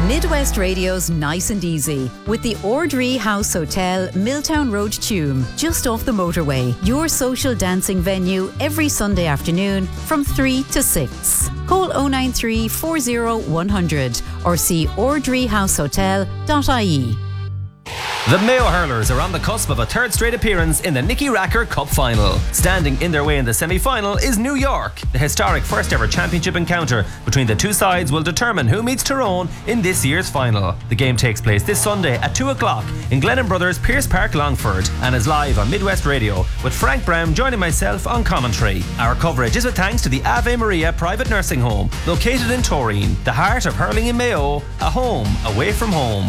Midwest Radio's Nice and Easy with the Ordree House Hotel, Milltown Road, Tuam, just off the motorway. Your social dancing venue every Sunday afternoon from 3 to 6. Call 093 40 100 or see ordreehousehotel.ie. The Mayo Hurlers are on the cusp of a third straight appearance in the Nicky Racker Cup Final. Standing in their way in the semi-final is New York. The historic first ever championship encounter between the two sides will determine who meets Tyrone in this year's final. The game takes place this Sunday at 2 o'clock in Glennon Brothers Pierce Park, Longford, and is live on Midwest Radio with Frank Brown joining myself on commentary. Our coverage is with thanks to the Ave Maria Private Nursing Home located in Torreen, the heart of hurling in Mayo, a home away from home.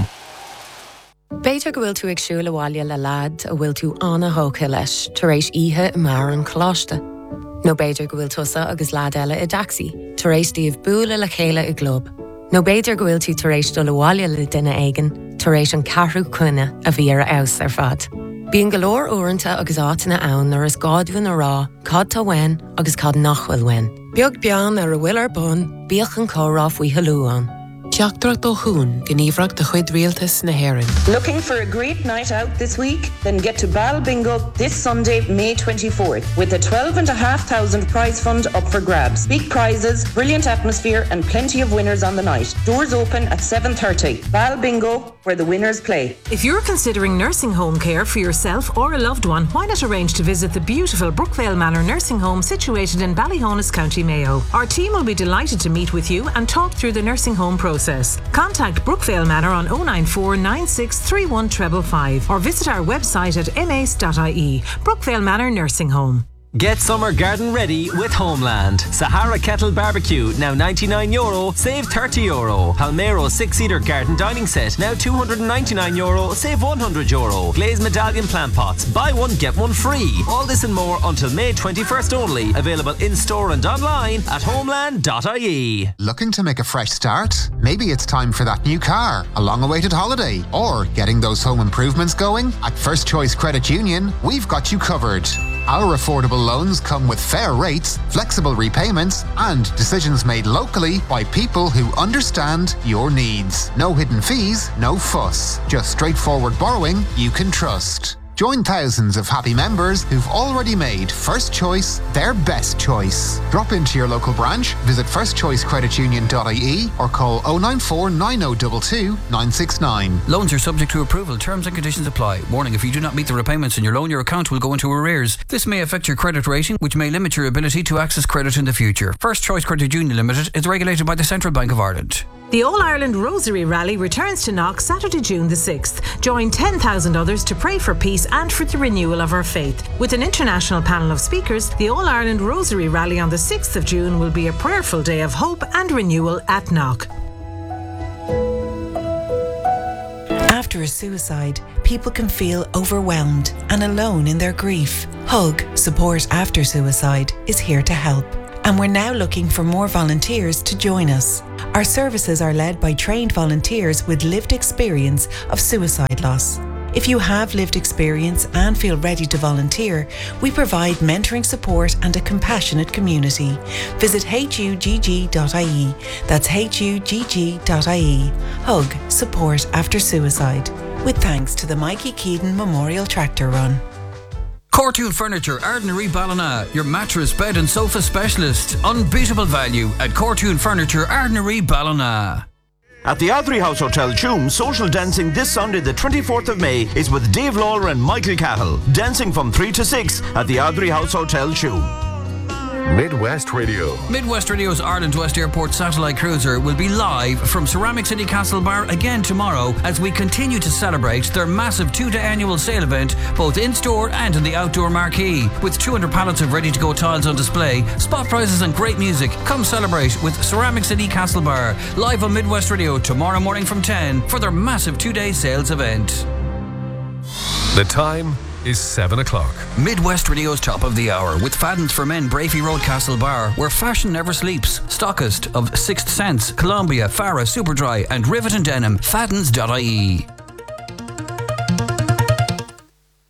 Beidir go bhfuil tú ag siúla bhaile le lad a bhfuil tú anna hóca leis tar éis ihe i mar an chláiste. No beidir go bhfuil tusa agus lad eile i daxi tar éis díobh búla le chéile i glob. No beidir go bhfuil tú tar éis dul bhaile le duine éigen tar éis an carrú cuine a bhí ar aus ar fad. Bíon go leor uaireanta agus átainna ann ar is gádhuin a rá, cad tá wein agus cad nachhfuil wein. Beag bean ar a bhfuil ar bun, bíoch an córá faoi halúán. Teachtrach do hún gníomhreacht de chuid rialtas na Héireann. Looking for a great night out this week? Then get to Bal Bingo this Sunday, May 24th, with a 12,500 prize fund up for grabs. Big prizes, brilliant atmosphere, and plenty of winners on the night. Doors open at 7:30. Bal Bingo, where the winners play. If you're considering nursing home care for yourself or a loved one, why not arrange to visit the beautiful Brookvale Manor Nursing Home situated in Ballyhonus, County Mayo. Our team will be delighted to meet with you and talk through the nursing home process. Contact Brookvale Manor on 094 96 31 555 or visit our website at mace.ie. Brookvale Manor Nursing Home. Get summer garden ready with Homeland. Sahara Kettle Barbecue, now €99, save €30. Palmero 6-seater garden dining set, now €299, save €100. Glazed medallion plant pots, buy one, get one free. All this and more until May 21st only. Available in-store and online at homeland.ie. Looking to make a fresh start? Maybe it's time for that new car, a long-awaited holiday, or getting those home improvements going? At First Choice Credit Union, we've got you covered. Our affordable loans come with fair rates, flexible repayments, and decisions made locally by people who understand your needs. No hidden fees, no fuss. Just straightforward borrowing you can trust. Join thousands of happy members who've already made First Choice their best choice. Drop into your local branch, visit firstchoicecreditunion.ie or call 094 9022 969. Loans are subject to approval. Terms and conditions apply. Warning, if you do not meet the repayments in your loan, your account will go into arrears. This may affect your credit rating, which may limit your ability to access credit in the future. First Choice Credit Union Limited is regulated by the Central Bank of Ireland. The All-Ireland Rosary Rally returns to Knock Saturday, June the 6th. Join 10,000 others to pray for peace and for the renewal of our faith. With an international panel of speakers, the All-Ireland Rosary Rally on the 6th of June will be a prayerful day of hope and renewal at Knock. After a suicide, people can feel overwhelmed and alone in their grief. Hug, Support After Suicide, is here to help. And we're now looking for more volunteers to join us. Our services are led by trained volunteers with lived experience of suicide loss. If you have lived experience and feel ready to volunteer, we provide mentoring support and a compassionate community. Visit hugg.ie. That's hugg.ie. Hug, Support After Suicide. With thanks to the Mikey Keaton Memorial Tractor Run. Cortoon Furniture, Ardnary Ballina, your mattress, bed and sofa specialist. Unbeatable value at Cortoon Furniture, Ardnary Ballina. At the Ardnary House Hotel, Tuam, social dancing this Sunday the 24th of May is with Dave Lawler and Michael Cahill. Dancing from 3 to 6 at the Ardnary House Hotel, Tuam. Midwest Radio. Midwest Radio's Ireland West Airport satellite cruiser will be live from Ceramic City Castle Bar again tomorrow as we continue to celebrate their massive 2-day annual sale event, both in-store and in the outdoor marquee. With 200 pallets of ready-to-go tiles on display, spot prices and great music. Come celebrate with Ceramic City Castle Bar, live on Midwest Radio tomorrow morning from 10 for their massive 2-day sales event. The time is 7 o'clock. Midwest Radio's Top of the Hour with Fadden's for Men, Brafey Road, Castle Bar, where fashion never sleeps. Stockist of Sixth Sense, Columbia, Farah, Superdry and Rivet and Denim. Faddens.ie.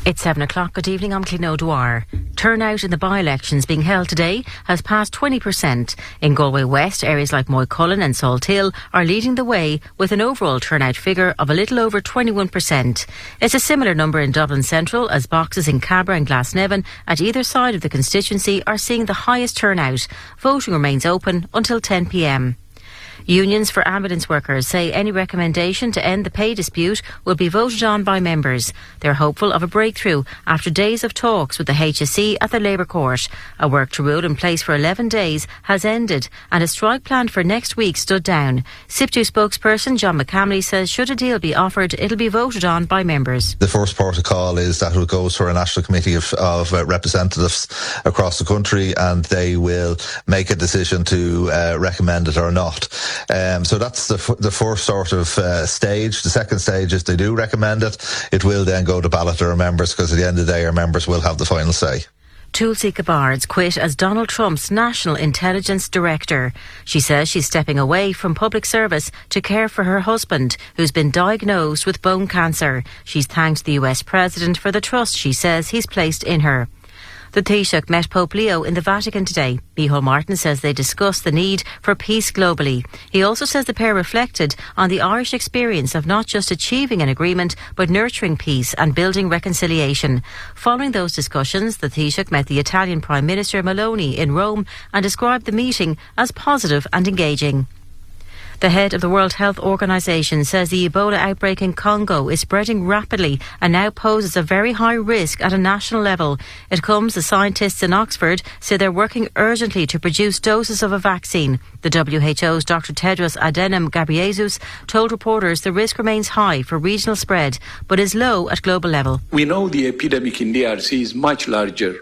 It's 7 o'clock. Good evening, I'm Clín O'Dwyer. Turnout in the by-elections being held today has passed 20%. In Galway West, areas like Moycullen and Salthill are leading the way with an overall turnout figure of a little over 21%. It's a similar number in Dublin Central, as boxes in Cabra and Glasnevin at either side of the constituency are seeing the highest turnout. Voting remains open until 10 p.m. Unions for ambulance workers say any recommendation to end the pay dispute will be voted on by members. They're hopeful of a breakthrough after days of talks with the HSE at the Labour Court. A work to rule in place for 11 days has ended and a strike planned for next week stood down. SIPTU spokesperson John McCamley says should a deal be offered, it'll be voted on by members. The first protocol is that it goes for a national committee of representatives across the country, and they will make a decision to recommend it or not. So that's the first sort of stage. The second stage is they do recommend it. It will then go to ballot to our members, because at the end of the day our members will have the final say. Tulsi Gabbard's quit as Donald Trump's National Intelligence Director. She says she's stepping away from public service to care for her husband, who's been diagnosed with bone cancer. She's thanked the US President for the trust she says he's placed in her. The Taoiseach met Pope Leo in the Vatican today. Micheál Martin says they discussed the need for peace globally. He also says the pair reflected on the Irish experience of not just achieving an agreement, but nurturing peace and building reconciliation. Following those discussions, the Taoiseach met the Italian Prime Minister Meloni in Rome and described the meeting as positive and engaging. The head of the World Health Organization says the Ebola outbreak in Congo is spreading rapidly and now poses a very high risk at a national level. It comes as scientists in Oxford say they're working urgently to produce doses of a vaccine. The WHO's Dr. Tedros Adhanom Ghebreyesus told reporters the risk remains high for regional spread, but is low at global level. We know the epidemic in DRC is much larger.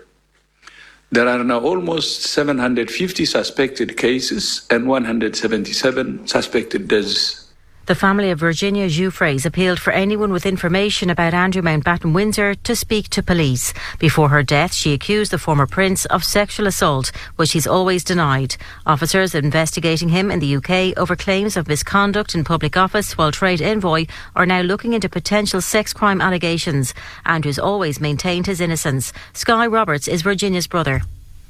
There are now almost 750 suspected cases and 177 suspected deaths. The family of Virginia Giuffres appealed for anyone with information about Andrew Mountbatten Windsor to speak to police. Before her death, she accused the former prince of sexual assault, which he's always denied. Officers investigating him in the UK over claims of misconduct in public office while trade envoy are now looking into potential sex crime allegations. Andrew's always maintained his innocence. Skye Roberts is Virginia's brother.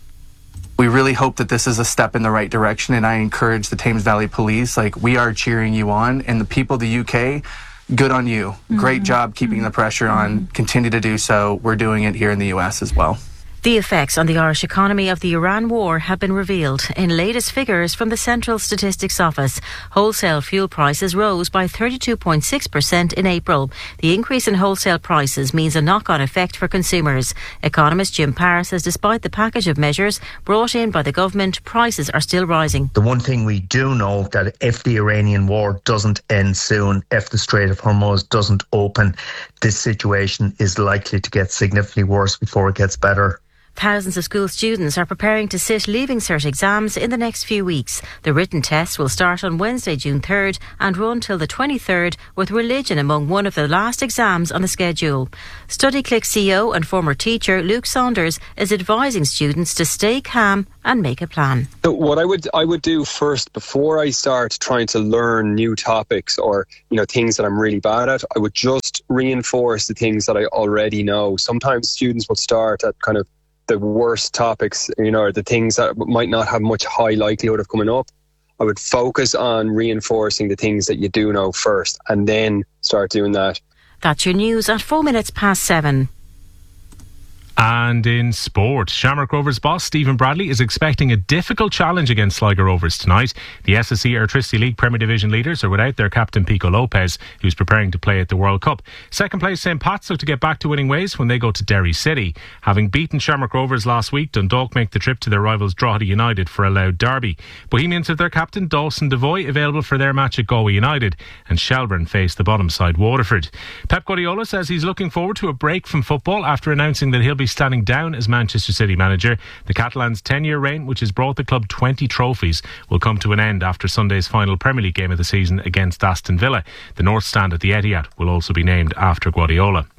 We really hope that this is a step in the right direction, and I encourage the Thames Valley Police, we are cheering you on, and the people of the UK, good on you. Great job keeping the pressure on. Continue to do so. We're doing it here in the US as well. The effects on the Irish economy of the Iran war have been revealed in latest figures from the Central Statistics Office. Wholesale fuel prices rose by 32.6% in April. The increase in wholesale prices means a knock-on effect for consumers. Economist Jim Parr says despite the package of measures brought in by the government, prices are still rising. The one thing we do know that if the Iranian war doesn't end soon, if the Strait of Hormuz doesn't open, this situation is likely to get significantly worse before it gets better. Thousands of school students are preparing to sit Leaving Cert exams in the next few weeks. The written tests will start on Wednesday, June 3rd and run till the 23rd, with religion among one of the last exams on the schedule. StudyClick CEO and former teacher Luke Saunders is advising students to stay calm and make a plan. So what I would do first, before I start trying to learn new topics or things that I'm really bad at, I would just reinforce the things that I already know. Sometimes students will start at kind of the worst topics, or the things that might not have much high likelihood of coming up. I would focus on reinforcing the things that you do know first and then start doing that. That's your news at 4 minutes past 7. And in sport, Shamrock Rovers boss Stephen Bradley is expecting a difficult challenge against Sligo Rovers tonight. The SSE Airtricity League Premier Division leaders are without their captain Pico Lopez, who's preparing to play at the World Cup. Second place St Pat's look to get back to winning ways when they go to Derry City. Having beaten Shamrock Rovers last week, Dundalk make the trip to their rivals Drogheda United for a loud derby. Bohemians have their captain Dawson Devoy available for their match at Galway United, and Shelbourne face the bottom side Waterford. Pep Guardiola says he's looking forward to a break from football after announcing that he'll be standing down as Manchester City manager. The Catalans' 10-year reign, which has brought the club 20 trophies, will come to an end after Sunday's final Premier League game of the season against Aston Villa. The North Stand at the Etihad will also be named after Guardiola.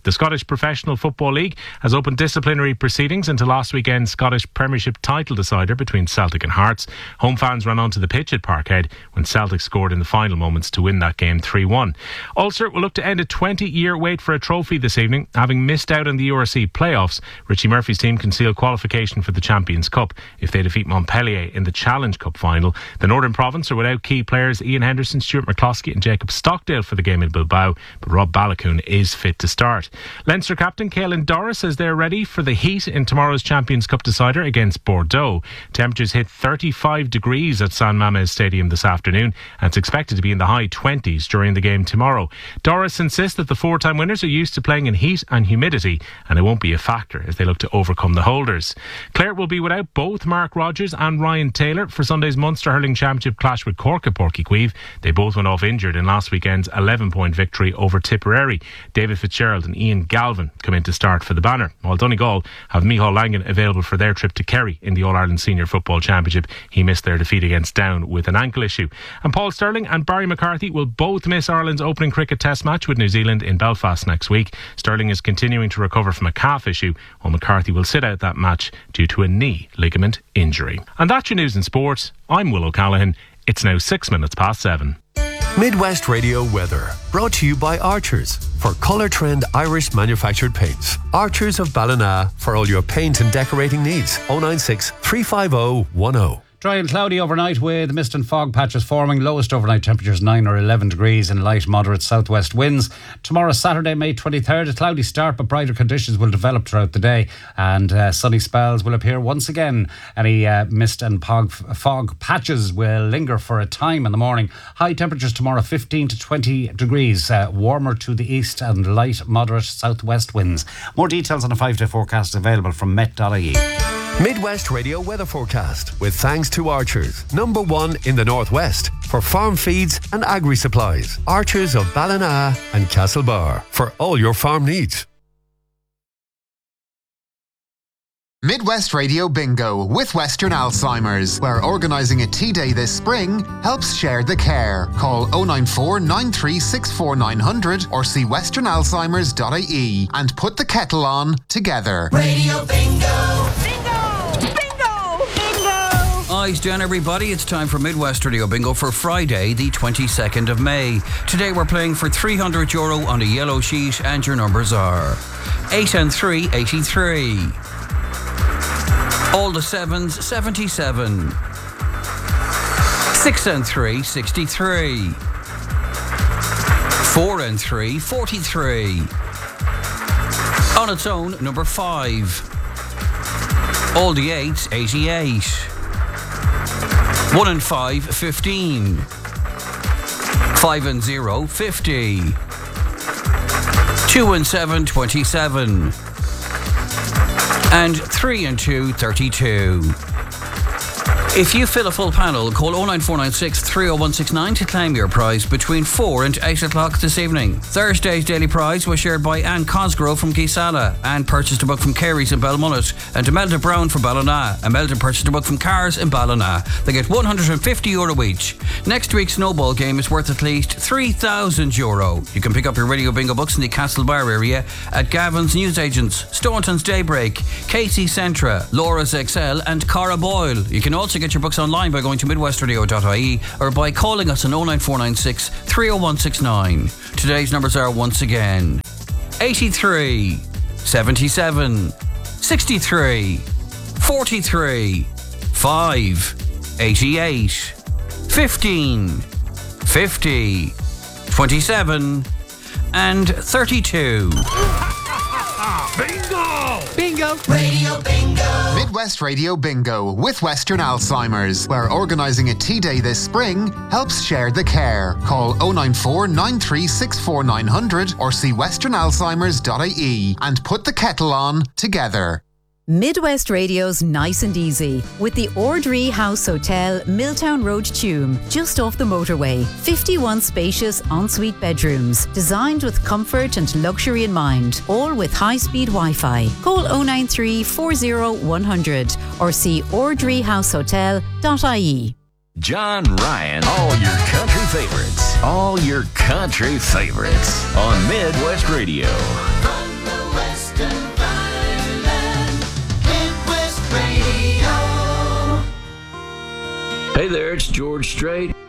The Scottish Professional Football League has opened disciplinary proceedings into last weekend's Scottish Premiership title decider between Celtic and Hearts. Home fans ran onto the pitch at Parkhead when Celtic scored in the final moments to win that game 3-1. Ulster will look to end a 20-year wait for a trophy this evening. Having missed out on the URC playoffs, Richie Murphy's team can seal qualification for the Champions Cup if they defeat Montpellier in the Challenge Cup final. The Northern Province are without key players Ian Henderson, Stuart McCloskey and Jacob Stockdale for the game in Bilbao, but Rob Balakoon is fit to start. Leinster captain Caelan Doris says they're ready for the heat in tomorrow's Champions Cup decider against Bordeaux. Temperatures hit 35 degrees at San Mamés Stadium this afternoon, and it's expected to be in the high 20s during the game tomorrow. Doris insists that the four-time winners are used to playing in heat and humidity, and it won't be a factor as they look to overcome the holders. Clare will be without both Mark Rogers and Ryan Taylor for Sunday's Munster Hurling Championship clash with Cork at Porky Queeve. They both went off injured in last weekend's 11-point victory over Tipperary. David Fitzgerald and Ian Galvin come in to start for the banner, while Donegal have Micheál Langan available for their trip to Kerry in the All-Ireland Senior Football Championship. He missed their defeat against Down with an ankle issue. And Paul Stirling and Barry McCarthy will both miss Ireland's opening cricket test match with New Zealand in Belfast next week. Stirling is continuing to recover from a calf issue, while McCarthy will sit out that match due to a knee ligament injury. And that's your news in sport. I'm Will O'Callaghan. It's now 6 minutes past 7. Midwest Radio weather, brought to you by Archers for Colour Trend Irish manufactured paints. Archers of Ballina for all your paint and decorating needs. 096 350 10. Dry and cloudy overnight with mist and fog patches forming. Lowest overnight temperatures 9 or 11 degrees and light moderate southwest winds. Tomorrow, Saturday, May 23rd, a cloudy start, but brighter conditions will develop throughout the day, and sunny spells will appear once again. Any mist and fog patches will linger for a time in the morning. High temperatures tomorrow 15 to 20 degrees, warmer to the east and light moderate southwest winds. More details on a 5-day forecast available from met.ie. Midwest Radio weather forecast with thanks to Archers, #1 in the Northwest for farm feeds and agri supplies. Archers of Ballina and Castlebar for all your farm needs. Midwest Radio Bingo with Western Alzheimer's, where organising a tea day this spring helps share the care. Call 094 9364 900 or see westernalzheimers.ie and put the kettle on together. Radio Bingo! Eyes down, everybody. It's time for Midwest Radio Bingo for Friday, the 22nd of May. Today we're playing for €300 on a yellow sheet, and your numbers are 8 and 3, 83. All the sevens, 77. 6 and 3, 63. 4 and 3, 43. On its own, number 5. All the 8s, 88. 1 and 5, 15. 5 and 0, 50. 2 and 7, 27. And 3 and 2, 32. If you fill a full panel, call 09496 30169 to claim your prize between 4 and 8 o'clock this evening. Thursday's daily prize was shared by Anne Cosgrove from Keysala. Anne purchased a book from Carey's in Belmullet, and Imelda Brown from Ballina. Imelda purchased a book from Cars in Ballina. They get €150 each. Next week's snowball game is worth at least €3,000. You can pick up your Radio Bingo books in the Castlebar area at Gavin's Newsagents, Staunton's Daybreak, Casey Centra, Laura's XL and Cara Boyle. You can also get your books online by going to midwestradio.ie or by calling us on 09496 30169. Today's numbers are once again 83, 77, 63, 43, 5, 88, 15, 50, 27 and 32. Bingo! Bingo! Radio Bingo! Midwest Radio Bingo with Western Alzheimer's, where organising a tea day this spring helps share the care. Call 094 9364 900 or see westernalzheimers.ie and put the kettle on together. Midwest Radio's Nice and Easy with the Ordree House Hotel, Milltown Road, Tuam, just off the motorway. 51 spacious ensuite bedrooms, designed with comfort and luxury in mind, all with high-speed Wi-Fi. Call 093 40 100 or see ordreehousehotel.ie. John Ryan, all your country favorites. All your country favorites on Midwest Radio. there, it's George Strait.